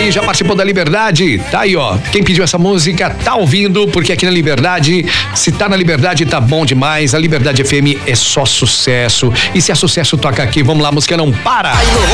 FM, já participou da Liberdade? Tá aí, ó. Quem pediu essa música tá ouvindo, porque aqui na Liberdade, se tá na Liberdade, tá bom demais. A Liberdade FM é só sucesso. E se é sucesso, toca aqui. Vamos lá, música não para.